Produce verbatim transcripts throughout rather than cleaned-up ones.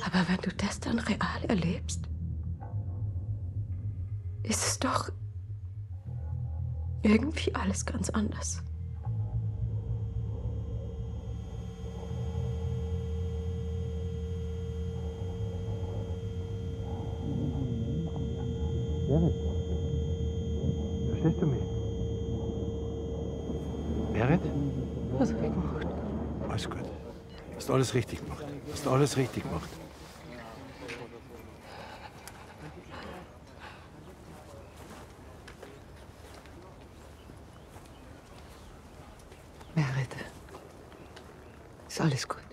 Aber wenn du das dann real erlebst, ist es doch irgendwie alles ganz anders. Berit, verstehst du mich? Berit? Was hab ich gemacht? Alles gut. Hast alles richtig gemacht. Hast alles richtig gemacht. Merit, ist alles gut.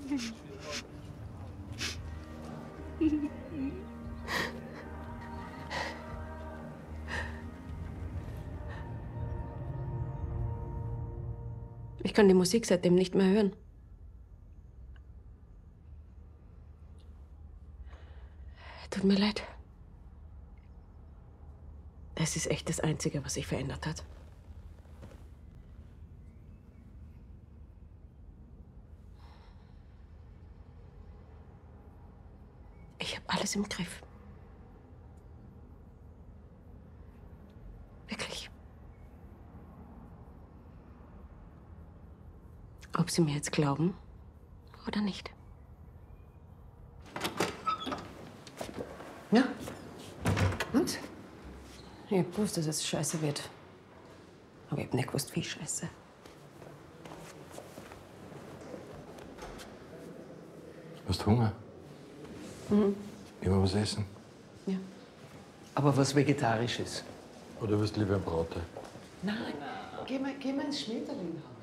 Ich kann die Musik seitdem nicht mehr hören. Tut mir leid. Es ist echt das Einzige, was sich verändert hat. Ich habe alles im Griff. Wirklich. Ob Sie mir jetzt glauben oder nicht. Ja? Und? Ich hab gewusst, dass es scheiße wird. Aber ich hab nicht gewusst, wie scheiße. Hast du Hunger? Mhm. Gehen wir was essen? Ja. Aber was Vegetarisches. Oder wirst du lieber ein Braute? Nein, geh mal, geh mal ins Schmetterlinghaus.